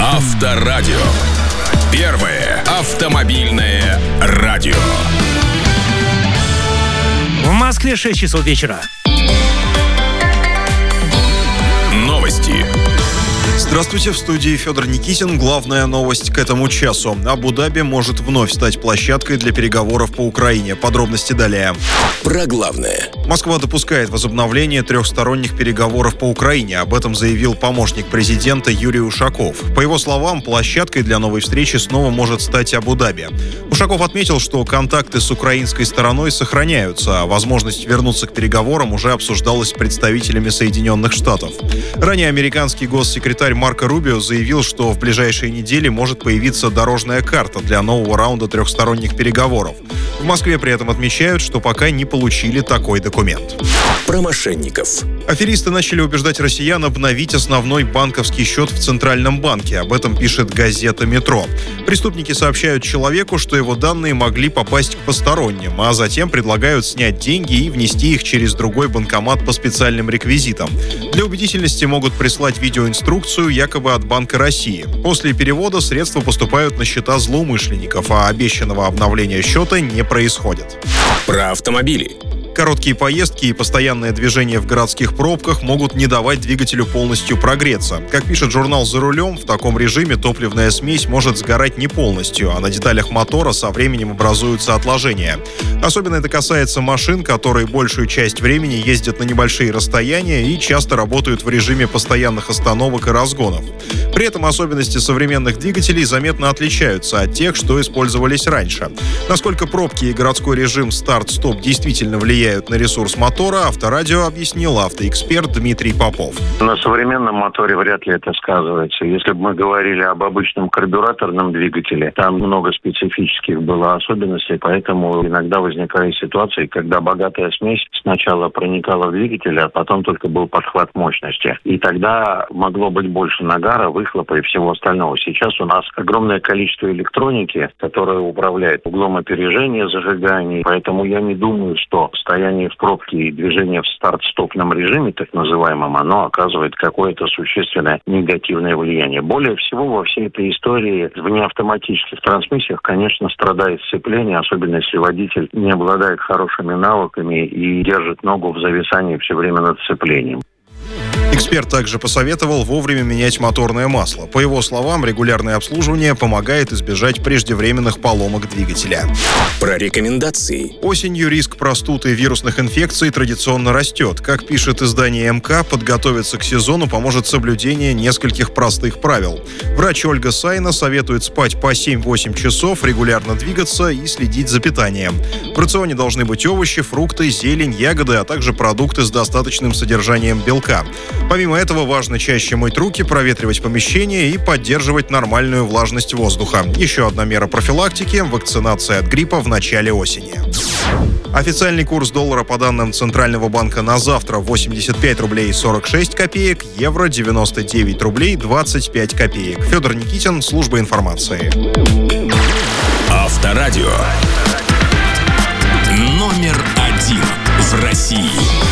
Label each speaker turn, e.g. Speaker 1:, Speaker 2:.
Speaker 1: Авторадио. Первое автомобильное радио.
Speaker 2: В Москве 6 часов вечера.
Speaker 1: Новости.
Speaker 3: Здравствуйте, в студии Федор Никитин. Главная новость к этому часу. Абу-Даби может вновь стать площадкой для переговоров по Украине. Подробности далее.
Speaker 1: Про главное.
Speaker 3: Москва допускает возобновление трехсторонних переговоров по Украине. Об этом заявил помощник президента Юрий Ушаков. По его словам, площадкой для новой встречи снова может стать Абу-Даби. Ушаков отметил, что контакты с украинской стороной сохраняются, а возможность вернуться к переговорам уже обсуждалась с представителями Соединенных Штатов. Ранее американский госсекретарь Марко Рубио заявил, что в ближайшие недели может появиться дорожная карта для нового раунда трехсторонних переговоров. В Москве при этом отмечают, что пока не получили такой документ.
Speaker 1: Про мошенников.
Speaker 3: Аферисты начали убеждать россиян обновить основной банковский счет в Центральном банке. Об этом пишет газета «Метро». Преступники сообщают человеку, что его данные могли попасть к посторонним, а затем предлагают снять деньги и внести их через другой банкомат по специальным реквизитам. Для убедительности могут прислать видеоинструкцию якобы от Банка России. После перевода средства поступают на счета злоумышленников, а обещанного обновления счета не происходит.
Speaker 1: Про автомобили.
Speaker 3: Короткие поездки и постоянное движение в городских пробках могут не давать двигателю полностью прогреться. Как пишет журнал «За рулем», в таком режиме топливная смесь может сгорать не полностью, а на деталях мотора со временем образуются отложения. Особенно это касается машин, которые большую часть времени ездят на небольшие расстояния и часто работают в режиме постоянных остановок и разгонов. При этом особенности современных двигателей заметно отличаются от тех, что использовались раньше. Насколько пробки и городской режим старт-стоп действительно влияют на ресурс мотора, Авторадио объяснил автоэксперт Дмитрий Попов.
Speaker 4: На современном моторе вряд ли это сказывается. Если бы мы говорили об обычном карбюраторном двигателе, там много специфических было особенностей, поэтому иногда возникали ситуации, когда богатая смесь сначала проникала в двигатель, а потом только был подхват мощности. И тогда могло быть больше нагара, выхлопа и всего остального. Сейчас у нас огромное количество электроники, которая управляет углом опережения, зажигания. Поэтому я не думаю, что стояние в пробке и движение в старт-стопном режиме, так называемом, оно оказывает какое-то существенное негативное влияние. Более всего во всей этой истории в неавтоматических трансмиссиях, конечно, страдает сцепление, особенно если водитель не обладает хорошими навыками и держит ногу в зависании все время над сцеплением.
Speaker 3: Эксперт также посоветовал вовремя менять моторное масло. По его словам, регулярное обслуживание помогает избежать преждевременных поломок двигателя.
Speaker 1: Про рекомендации.
Speaker 3: Осенью риск простуд и вирусных инфекций традиционно растет. Как пишет издание МК, подготовиться к сезону поможет соблюдение нескольких простых правил. Врач Ольга Сайна советует спать по 7-8 часов, регулярно двигаться и следить за питанием. В рационе должны быть овощи, фрукты, зелень, ягоды, а также продукты с достаточным содержанием белка. Помимо этого, важно чаще мыть руки, проветривать помещение и поддерживать нормальную влажность воздуха. Еще одна мера профилактики – вакцинация от гриппа в начале осени. Официальный курс доллара по данным Центрального банка на завтра 85 рублей 46 копеек, евро 99 рублей 25 копеек. Федор Никитин, служба информации.
Speaker 1: Авторадио. Номер 1 в России.